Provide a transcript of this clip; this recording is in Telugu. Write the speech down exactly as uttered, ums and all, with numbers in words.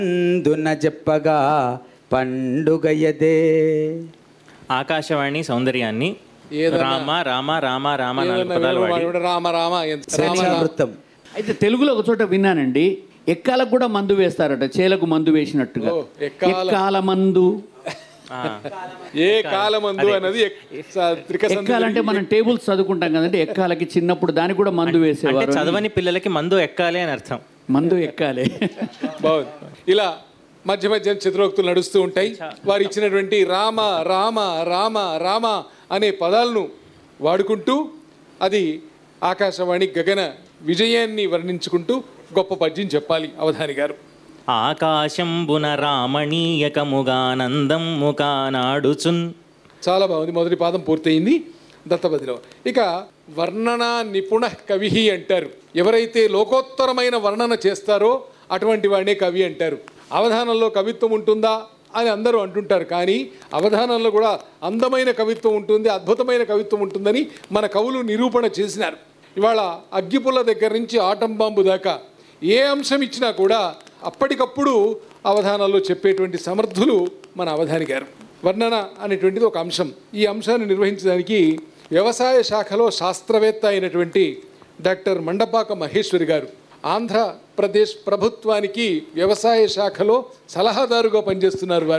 అందున చెప్పగా పండుగయదే. ఆకాశవాణి సౌందర్యాన్ని రామ రామ రామ రామ రామ రామ స్వేచ్ఛావృత్తం. అయితే తెలుగులో ఒక చోట విన్నానండి, ఎక్కాలకు కూడా మందు వేస్తారట, చేలకు మందు వేసినట్టుగా. ఎక్కాల మందు, ఏ కాలమందు అన్నది ఎక్కాలంటే మనం టేబుల్స్ చదువుకుంటాం కదంటే, ఎక్కాలకి చిన్నప్పుడు దానికి కూడా మందు వేసేవారు. చదవని పిల్లలకి మందు ఎక్కాలి అని అర్థం. మందు ఎక్కాలి. బాగుంది. ఇలా మధ్య మధ్య చిత్రోక్తులు నడుస్తూ ఉంటాయి. వారు ఇచ్చినటువంటి రామ రామ రామ రామ అనే పదాలను వాడుకుంటూ అది ఆకాశవాణి గగన విజయాన్ని వర్ణించుకుంటూ గొప్ప పద్యం చెప్పాలి అవధాని గారు. ఆకాశంబున రామణీయకముగానందం ముఖానాడుచున్. చాలా బాగుంది. మొదటి పాదం పూర్తయింది దత్తపదిలో. ఇక వర్ణన నిపుణ కవి అంటారు. ఎవరైతే లోకోత్తరమైన వర్ణన చేస్తారో అటువంటి వాడినే కవి అంటారు. అవధానంలో కవిత్వం ఉంటుందా అని అందరూ అంటుంటారు, కానీ అవధానంలో కూడా అందమైన కవిత్వం ఉంటుంది, అద్భుతమైన కవిత్వం ఉంటుందని మన కవులు నిరూపణ చేసినారు. ఇవాళ అగ్గిపుల్ల దగ్గర నుంచి ఆటం బాంబు దాకా ఏ అంశం ఇచ్చినా కూడా అప్పటికప్పుడు అవధానాల్లో చెప్పేటువంటి సమర్థులు మన అవధాని గారు. వర్ణన అనేటువంటిది ఒక అంశం. ఈ అంశాన్ని నిర్వహించడానికి వ్యవసాయ శాఖలో శాస్త్రవేత్త అయినటువంటి డాక్టర్ మండపాక మహేశ్వరి గారు, ఆంధ్రప్రదేశ్ ప్రభుత్వానికి వ్యవసాయ శాఖలో సలహాదారుగా పనిచేస్తున్నారు వారు.